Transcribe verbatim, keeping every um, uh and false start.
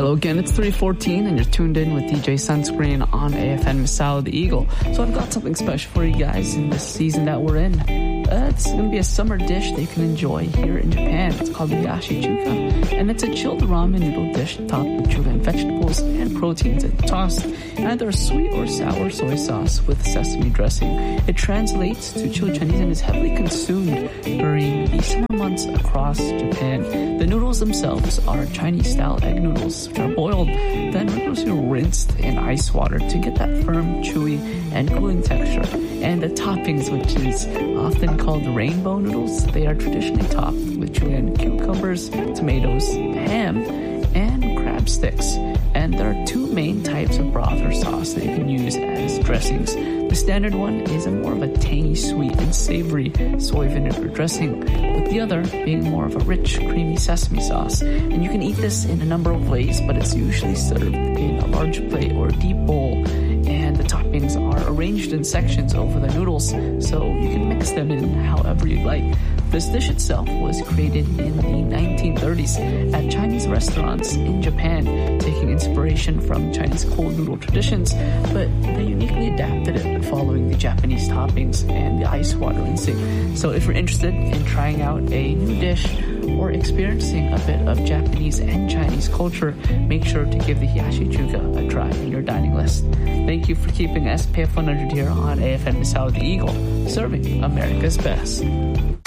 Hello again, it's three fourteen and you're tuned in with D J Sunscreen on A F M Masao the Eagle. So I've got something special for you guys in this season that we're in. Uh, it's going to be a summer dish that you can enjoy here in Japan. It's called the Yashi Chuka, and it's a chilled ramen noodle dish topped with Julian vegetables and proteins and tossed in either a sweet or sour soy sauce with sesame dressing. It translates to chili Chinese and is heavily consumed during the summer months across Japan. The noodles themselves are Chinese-style egg noodles, which are boiled. Then noodles are rinsed in ice water to get that firm, chewy, and cooling texture. And the toppings, which is often called rainbow noodles, they are traditionally topped with julienne cucumbers, tomatoes, ham, and crab sticks. And there are two main types of broth or sauce that you can use as dressings. The standard one is a more of a tangy, sweet, and savory soy vinegar dressing, with the other being more of a rich, creamy sesame sauce. And you can eat this in a number of ways, but it's usually served in a large plate or a deep bowl. And the toppings are arranged in sections over the noodles, so you can mix them in however you like. This dish itself was created in the nineteen thirties at Chinese restaurants in Japan, taking inspiration from Chinese cold noodle traditions, but they uniquely adapted it following the Japanese toppings and the ice water rinsing. So if you're interested in trying out a new dish or experiencing a bit of Japanese and Chinese culture, make sure to give the Hiyashi Chuka a try in your dining list. Thank you for keeping S P F one hundred here on A F M Masao the Eagle, serving America's best.